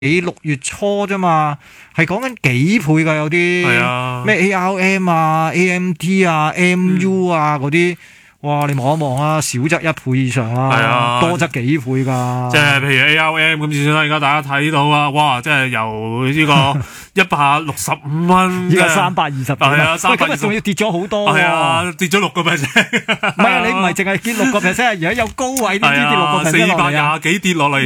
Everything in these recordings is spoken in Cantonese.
6月初啫嘛，係講緊幾倍㗎，有啲咩 ARM 啊、AMD 啊、MU 啊嗰啲。哇！你望一望啊，少則1倍以上啦，多則幾倍㗎。 即係譬如 ARM 咁先算啦，而家大家睇到啊，哇！即係由呢個165蚊， 依家320幾。 係啊， 喂，今日仲要跌咗好多。 係啊，跌咗6%。 唔係啊，你唔係淨係跌6%，而家有高位啲跌6%落嚟啊。 420幾跌落嚟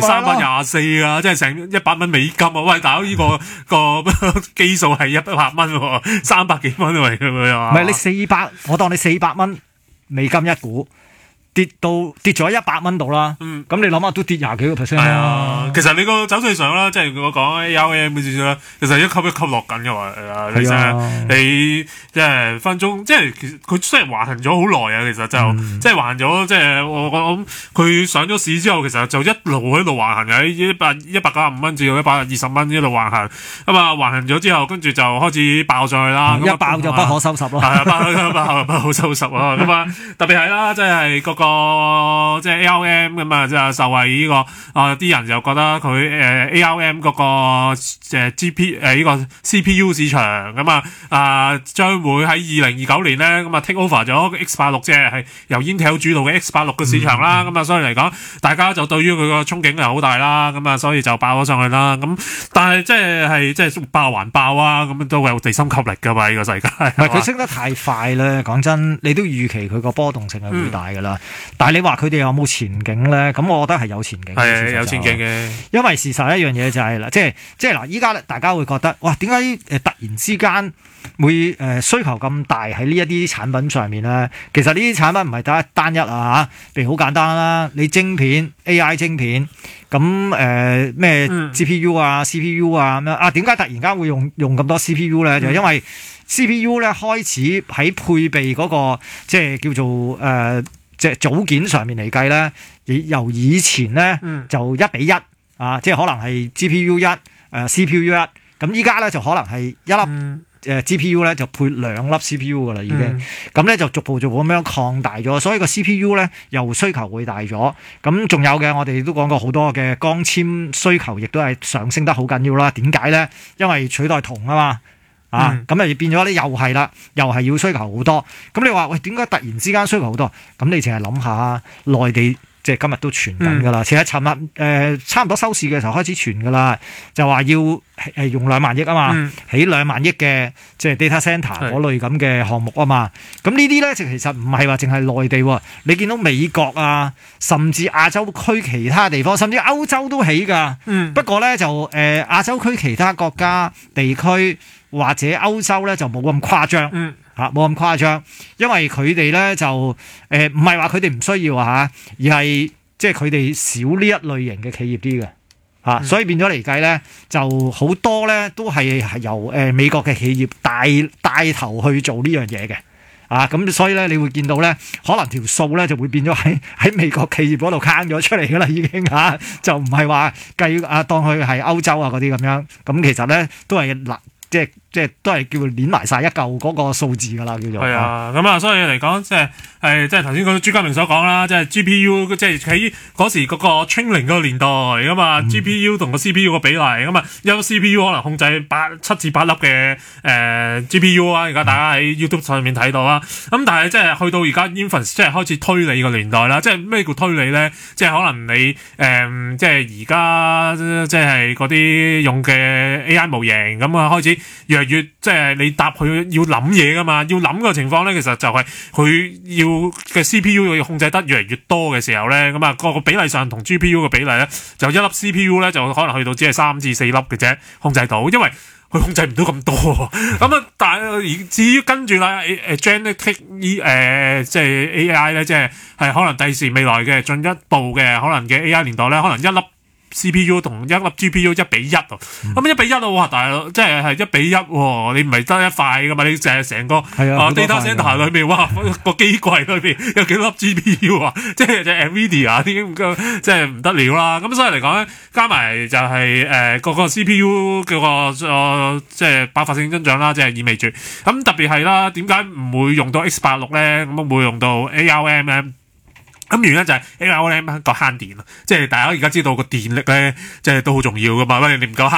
324啊，即係成100蚊美金啊！喂，大佬呢個基數係100蚊喎，300幾蚊嚟㗎嘛。 唔係你400，我當你400蚊美金一股。跌咗100蚊度啦，咁你諗下都跌20幾個% 係啊，其實你個走勢上啦，即係我講 ARM 嗰少少啦，其實一級一級落緊嘅話，其實你即係分鐘，即係其實佢雖然橫行咗好耐啊，其實就即係橫行咗，即係我諗佢上咗市之後，其實就一路喺度橫行嘅，195蚊至到120蚊一路橫行，咁啊橫行咗之後，跟住就開始爆上去啦， 一爆就不可收拾咯， 係啊，爆不可收拾啊，咁啊特別係啦，即係即係 ARM 咁啊，即係受惠呢個啲人就覺得佢ARM 嗰個呢個 CPU 市場咁將會喺2029年咧咁take over 咗 X86，即係由 Intel 主導嘅 X86 嘅市場啦。咁所以嚟講，大家就對於佢個憧憬係好大啦。咁所以就爆咗上去啦。咁但係即係爆還爆啊！咁都有地心吸力㗎嘛，呢個世界。 唔係佢升得太快咧，講真，你都預期佢個波動性係會大㗎啦。但係你話佢哋有冇前景咧？咁我覺得係有前景嘅。 係有前景嘅， 因為事實一樣嘢就係啦，即係嗱，依家大家會覺得哇，點解突然之間會需求咁大喺呢一啲產品上面咧？其實呢啲產品唔係得單一啊嚇，譬如好簡單啦，你晶片 AI 晶片咁咩 GPU 啊 CPU 啊咁樣啊，點解突然間會用咁多 CPU 咧？就因為 CPU 咧開始喺配備嗰個即係叫做即係組件上面嚟計咧，由以前咧就1:1啊，即係可能係 GPU 1 CPU 1，咁依家咧就可能係一粒GPU 咧就配2粒 CPU 噶啦已經，咁咧就逐步咁樣擴大咗，所以個 CPU 咧又需求會大咗，咁仲有嘅我哋都講過好多嘅光纖需求亦都係上升得好緊要啦。點解咧？因為取代銅啊嘛。咁變咗咧，又係啦，又係要需求好多。咁你話喂，點解突然之間需求好多？咁你淨係諗下，內地即係今日都傳緊㗎啦。其實尋日差唔多收市嘅時候開始傳㗎啦，就話要用2萬億啊嘛，起2萬億嘅即係 data center 嗰類咁嘅項目啊嘛。咁呢啲咧其實唔係話淨係內地喎，你見到美國啊，甚至亞洲區其他地方，甚至歐洲都起㗎。不過咧就亞洲區其他國家地區。或者歐洲咧就冇咁誇張，冇咁誇張，因為佢哋咧就唔係話佢哋唔需要而係即係佢哋少呢一類型嘅企業啲嘅，所以變咗嚟計咧就好多咧都係由美國嘅企業帶頭去做呢樣嘢嘅，咁所以咧你會見到咧可能條數咧就會變咗喺美國企業嗰度慳咗出嚟㗎啦已經就唔係話計當佢係歐洲啊嗰啲咁樣，咁其實咧都係嗱。即係都係叫攣埋晒一嚿嗰個數字㗎啦，叫做係啊，咁所以嚟講，即係頭先朱家明所講啦，即係 GPU 即係喺嗰時嗰個 training 嗰個年代㗎嘛，GPU 同個 CPU 個比例咁啊，有 CPU 可能控制7至8粒嘅GPU 啊，而家大家喺 YouTube 上面睇到啦。咁但係即係去到而家 inference 即係開始推理個年代啦，即係咩叫推理咧？即係可能你即係而家即係嗰啲用嘅 AI 模型咁啊，開始越嚟越即係你答佢要諗嘢噶嘛，要諗嘅情況咧，其實就係佢要嘅 CPU 要控制得越嚟越多嘅時候咧，咁個比例上同 GPU 嘅比例咧，就一粒 CPU 咧就可能去到只係3至4粒嘅啫，控制到，因為佢控制唔到咁多。咁但係至於跟住啦，Genetic 即係 AI 咧，即係可能第時未來嘅進一步嘅可能嘅 AI 年代咧，可能一粒CPU 同一粒 GPU 1:1咁1:1哇！大佬即係1:1喎，你唔係得一塊噶嘛？你成個data center 裏面，哇個機櫃裏面有幾粒 GPU 啊？即係NVIDIA 啲即係唔得了啦！咁所以嚟講咧，加埋就係個 CPU 嘅個即係爆發性增長啦，即係意味住咁特別係啦，點解唔會用到 X86 咧？咁會用到 ARM 咧？ 咁原因就係 ARM 個慳電啊，即係大家而家知道個電力咧，即係都好重要噶嘛。喂，你唔夠慳